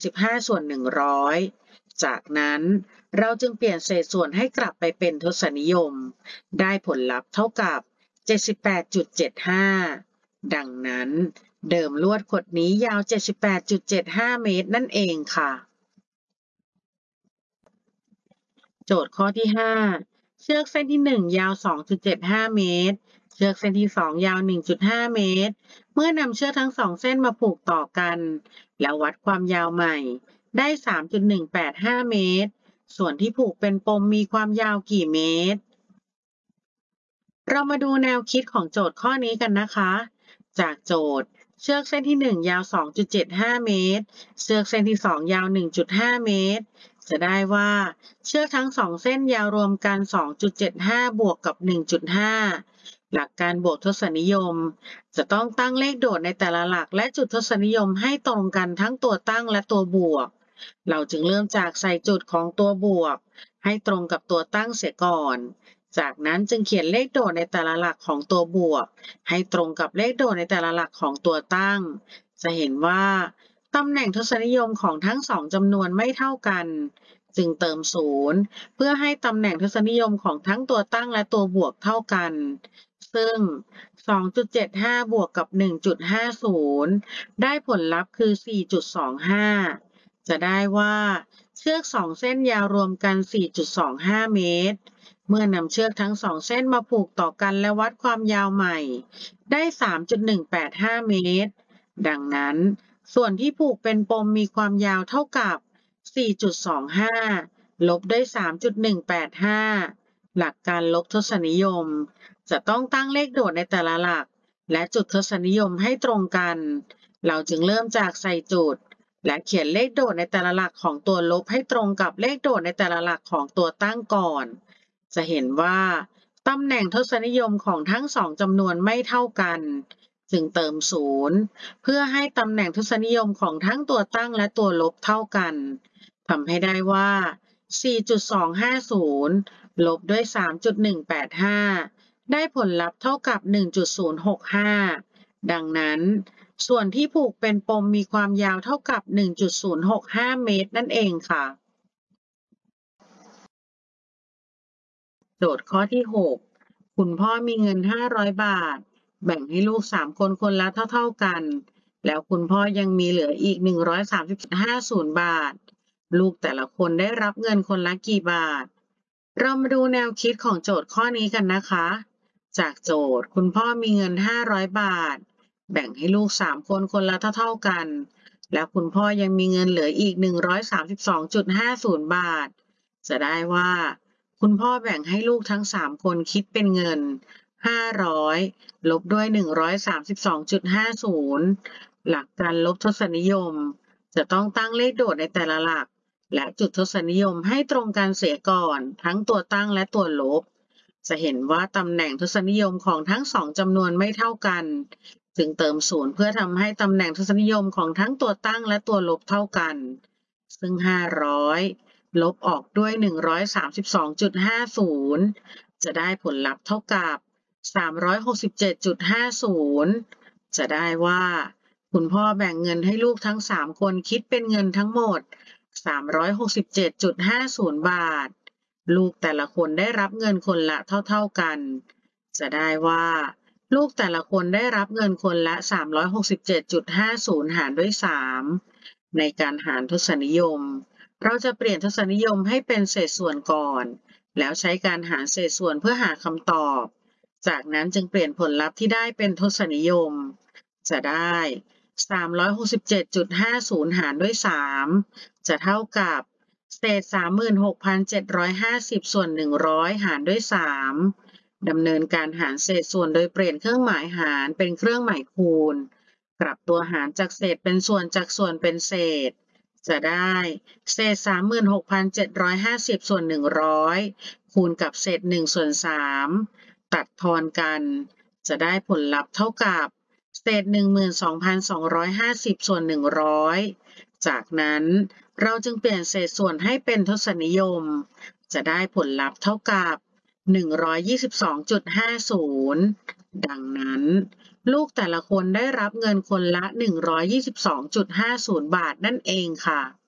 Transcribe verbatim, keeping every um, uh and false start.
สิบห้าส่วนหนึ่งร้อยจากนั้นเราจึงเปลี่ยนเศษส่วนให้กลับไปเป็นทศนิยมได้ผลลัพธ์เท่ากับ เจ็ดสิบแปดจุดเจ็ดห้า ดังนั้นเดิมลวดขดนี้ยาว เจ็ดสิบแปดจุดเจ็ดห้า เมตรนั่นเองค่ะโจทย์ข้อที่ ห้า เชือกเส้นที่ หนึ่ง ยาว สองจุดเจ็ดห้า เมตร เชือกเส้นที่ สอง ยาว หนึ่งจุดห้า เมตร เมื่อนำเชือกทั้งสองเส้นมาผูกต่อกันแล้ววัดความยาวใหม่ได้ สามจุดหนึ่งแปดห้า เมตร ส่วนที่ผูกเป็นปมมีความยาวกี่เมตร เรามาดูแนวคิดของโจทย์ข้อนี้กันนะคะ จากโจทย์เชือกเส้นที่ หนึ่ง ยาว สองจุดเจ็ดห้า เมตร เชือกเส้นที่ สอง ยาว หนึ่งจุดห้า เมตร จะได้ว่าเชือกทั้งสองเส้นยาวรวมกัน สองจุดเจ็ดห้า บวกกับ หนึ่งจุดห้า หลักการบวกทศนิยมจะต้องตั้งเลขโดดในแต่ละหลักและจุดทศนิยมให้ตรงกันทั้งตัวตั้งและตัวบวก เราจึงเริ่มจากใส่จุดของตัวบวกให้ตรงกับตัวตั้งเสียก่อนจากนั้นจึงเขียนเลขโดดในแต่ละหลักของตัวบวกให้ตรงกับเลขโดดในแต่ละหลักของตัวตั้งจะเห็นว่าตำแหน่งทศนิยมของทั้งสองจำนวนไม่เท่ากันจึงเติมศูนย์เพื่อให้ตำแหน่งทศนิยมของทั้งตัวตั้งและตัวบวกเท่ากันซึ่ง สองจุดเจ็ดห้า บวกกับ หนึ่งจุดห้าศูนย์ ได้ผลลัพธ์คือ สี่จุดสองห้า จะได้ว่าเชือกสองเส้นยาวรวมกัน สี่จุดสองห้า เมตร เมื่อนำเชือกทั้งสองเส้นมาผูกต่อกันและวัดความยาวใหม่ได้ สามจุดหนึ่งแปดห้า เมตร ดังนั้นส่วนที่ผูกเป็นปมมีความยาวเท่ากับ สี่จุดสองห้า ลบด้วย สามจุดหนึ่งแปดห้า หลักการลบทศนิยมจะต้องตั้งเลขโดดในแต่ละหลักและจุดทศนิยมให้ตรงกันเราจึงเริ่มจากใส่จุดและเขียนเลขโดดในแต่ละหลักของตัวลบให้ตรงกับเลขโดดในแต่ละหลักของตัวตั้งก่อนจะเห็นว่าตำแหน่งทศนิยมของทั้งสองจำนวนไม่เท่ากันจึงเติมศูนย์เพื่อให้ตำแหน่งทศนิยมของทั้งตัวตั้งและตัวลบเท่ากันทำให้ได้ว่า สี่จุดสองห้าศูนย์ ลบด้วย สามจุดหนึ่งแปดห้า ได้ผลลัพธ์เท่ากับ หนึ่งจุดศูนย์หกห้า ดังนั้นส่วนที่ผูกเป็นปมมีความยาวเท่ากับ หนึ่งจุดศูนย์หกห้า เมตรนั่นเองค่ะโจทย์ข้อที่ หก คุณพ่อมีเงิน ห้าร้อย บาทแบ่งให้ลูก สาม คนคนละเท่าๆกันแล้วคุณพ่อยังมีเหลืออีก หนึ่งร้อยสามสิบจุดห้าศูนย์ บาทลูกแต่ละคนได้รับเงินคนละกี่บาทเรามาดูแนวคิดของโจทย์ข้อนี้กันนะคะจากโจทย์คุณพ่อมีเงิน ห้าร้อย บาทแบ่งให้ลูก สาม คนคนละเท่าๆกันแล้วคุณพ่อยังมีเงินเหลืออีก หนึ่งร้อยสามสิบสองจุดห้าศูนย์ บาทจะได้ว่าคุณพ่อแบ่งให้ลูกทั้ง สาม คนคิดเป็นเงิน ห้าร้อย ลบด้วย หนึ่งร้อยสามสิบสองจุดห้าศูนย์ หลักการลบทศนิยมจะต้องตั้งเลขโดดในแต่ละหลักและจุดทศนิยมให้ตรงกันเสียก่อนทั้งตัวตั้งและตัวลบจะเห็นว่าตำแหน่งทศนิยมของทั้งสองจำนวนไม่เท่ากันจึงเติมศูนย์เพื่อทำให้ตำแหน่งทศนิยมของทั้งตัวตั้งและตัวลบเท่ากันซึ่ง ห้าร้อย ลบออกด้วย หนึ่งร้อยสามสิบสองจุดห้าศูนย์ จะได้ผลลัพธ์เท่ากับ สามร้อยหกสิบเจ็ดจุดห้าศูนย์ จะได้ว่าคุณพ่อแบ่งเงินให้ลูกทั้ง สาม คนคิดเป็นเงินทั้งหมด สามร้อยหกสิบเจ็ดจุดห้าศูนย์ บาทลูกแต่ละคนได้รับเงินคนละเท่าๆกันจะได้ว่าลูกแต่ละคนได้รับเงินคนละ สามร้อยหกสิบเจ็ดจุดห้าศูนย์ หารด้วย สาม ในการหารทศนิยมเราจะเปลี่ยนทศนิยมให้เป็นเศษส่วนก่อนแล้วใช้การหารเศษส่วนเพื่อหาคำตอบจากนั้นจึงเปลี่ยนผลลัพธ์ที่ได้เป็นทศนิยมจะได้ สามร้อยหกสิบเจ็ดจุดห้าศูนย์ หารด้วย สาม จะเท่ากับเศษ สามหมื่นหกพันเจ็ดร้อยห้าสิบ ส่วน หนึ่งร้อย หารด้วย สาม ดำเนินการหารเศษส่วนโดยเปลี่ยนเครื่องหมายหารเป็นเครื่องหมายคูณกลับตัวหารจากเศษเป็นส่วนจากส่วนเป็นเศษจะได้เศษ สามหมื่นหกพันเจ็ดร้อยห้าสิบ ส่วน หนึ่งร้อย คูณกับเศษ หนึ่ง ส่วน สาม ตัดทอนกันจะได้ผลลัพธ์เท่ากับเศษ หนึ่งหมื่นสองพันสองร้อยห้าสิบ ส่วน หนึ่งร้อย จากนั้นเราจึงเปลี่ยนเศษส่วนให้เป็นทศนิยมจะได้ผลลัพธ์เท่ากับ หนึ่งร้อยยี่สิบสองจุดห้าศูนย์ดังนั้นลูกแต่ละคนได้รับเงินคนละ หนึ่งร้อยยี่สิบสองจุดห้าศูนย์ บาทนั่นเองค่ะ